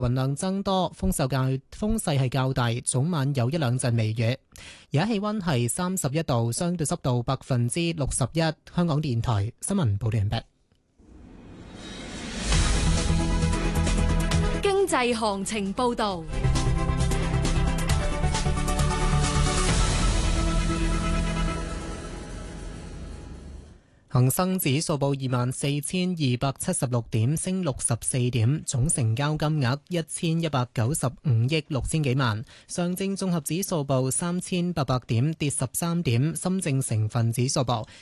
雲量增多，風勢係較大，早晚有一兩陣微雨。而家氣溫係31度，相對濕度61%。香港電台新聞報道完畢。 經濟行情報道。 恒生指數報24,276點，升64點，總成交金額1195億6千幾萬。上證綜合指數報3800點，跌13點。深證成分指數報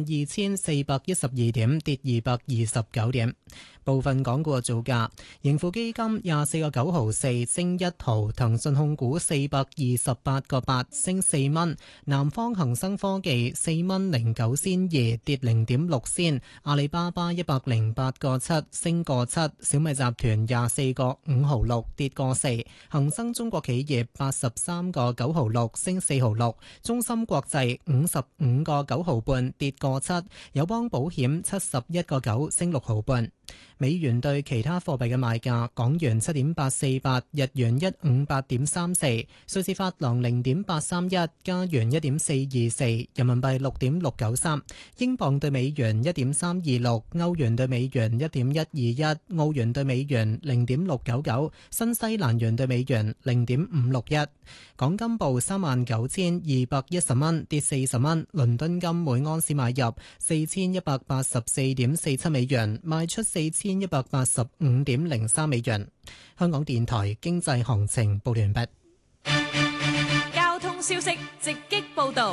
12412點，跌229點。部分港股嘅造價：盈富基金24個9毫4升1毫，騰訊控股428個8升4蚊，南方恒生科技4蚊09仙2跌0.6仙，阿里巴巴108個7升個7，小米集團24個5毫6跌個4，恒生中國企業83個9毫6升4毫6，中芯國際55個9毫半跌個7，友邦保險71個9升6毫半。美元對其他貨幣嘅賣價：港元7.848，日元158.34，瑞士法郎0.831，加元1.424，人民幣6.693，英鎊對美元1.326，歐元對美元1.121，澳元對美元0.699，新西蘭元對美元0.561。港金報39,210蚊，跌40蚊。倫敦金每盎司買入4184.47美元，賣出4185.03美元。香港電台經濟行情報完畢。 交通消息直擊報道。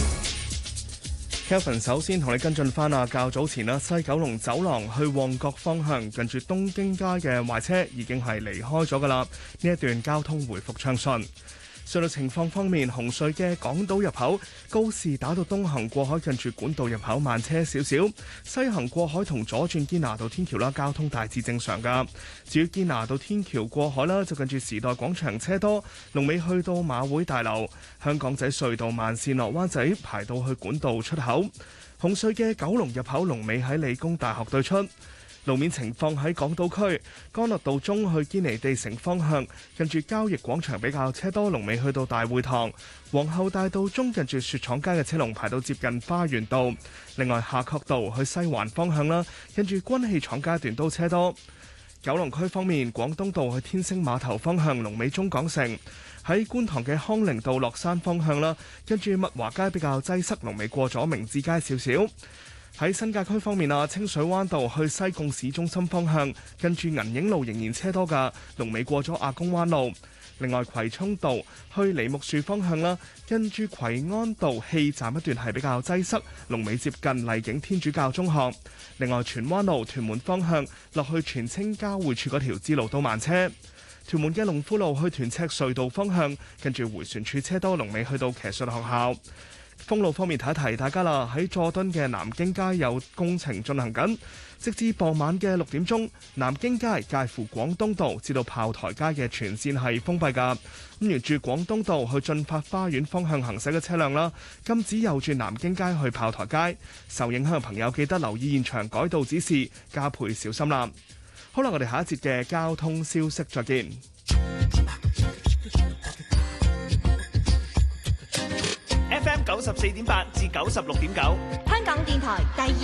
Kelvin 首先同你跟進翻啊，較早前西九龍走廊去旺角方向，近住東京街嘅壞車已經係離開咗噶啦，呢一段交通回復暢順。隧道情況方面，紅隧嘅港島入口告士打道東行過海近住管道入口慢車少少，西行過海同左轉堅拿道天橋啦，交通大致正常噶。至於堅拿道天橋過海啦，就近住時代廣場車多，龍尾去到馬會大樓。香港仔隧道慢線落灣仔排到去管道出口。紅隧嘅九龍入口龍尾喺理工大學對出。路面情況喺港島區，干諾道中去堅尼地城方向，近住交易廣場比較車多，龍尾去到大會堂。皇后大道中近住雪廠街嘅車龍排到接近花園道。另外夏慤道去西環方向啦，近住軍器廠街段都車多。九龍區方面，廣東道去天星碼頭方向，龍尾中港城。喺觀塘嘅康寧道落山方向啦，跟住麥華街比較擠塞，龍尾過咗明志街少少。喺新界區方面啊，清水灣道去西貢市中心方向，跟住銀影路仍然車多㗎，龍尾過咗亞公灣路。另外葵涌道去梨木樹方向啦，跟住葵安道氣站一段係比較擠塞，龍尾接近麗景天主教中學。另外荃灣路屯門方向落去荃青交匯處嗰條支路都慢車。屯門嘅龍富路去屯赤隧道方向，跟住迴旋處車多，龍尾去到騎術學校。封路方面提一提大家啦，喺佐敦嘅南京街有工程進行緊，直至傍晚嘅6點鐘，南京街介乎廣東道至到炮台街嘅全線係封閉㗎。咁沿住廣東道去進發花園方向行駛嘅車輛啦，禁止右轉南京街去炮台街。受影響嘅朋友記得留意現場改道指示，加倍小心啦。好啦，我哋下一節嘅交通消息再見。 FM 94.8至96.9， 香港電台第二